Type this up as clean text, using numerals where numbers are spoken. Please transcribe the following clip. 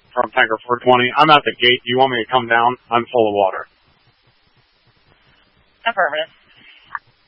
from Tanker 420. I'm at the gate. Do you want me to come down? I'm full of water. Affirmative.